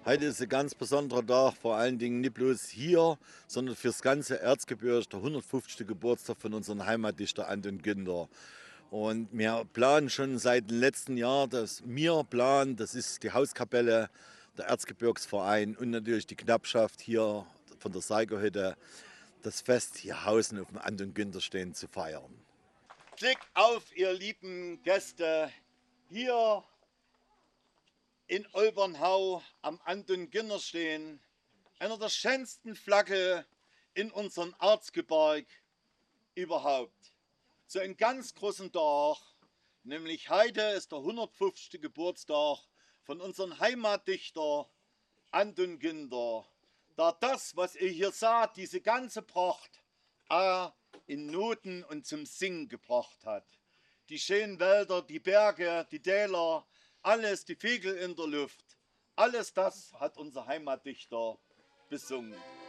Heute ist ein ganz besonderer Tag, vor allen Dingen nicht bloß hier, sondern fürs ganze Erzgebirge, der 150. Geburtstag von unserem Heimatdichter Anton Günther. Und wir planen schon seit dem letzten Jahr, das ist die Hauskapelle, der Erzgebirgsverein und natürlich die Knappschaft hier von der Seigerhütte, das Fest hier Hausen auf dem Anton Günther stehen zu feiern. Klick auf, ihr lieben Gäste, hier in Olbernhau am Anton Günther stehen, einer der schönsten Flagge in unserem Erzgebirge überhaupt. So einen ganz großen Tag, nämlich heute ist der 150. Geburtstag von unserem Heimatdichter Anton Günther, der das, was ihr hier seht, diese ganze Pracht, auch in Noten und zum Singen gebracht hat. Die schönen Wälder, die Berge, die Täler, alles, die Vögel in der Luft, alles das hat unser Heimatdichter besungen.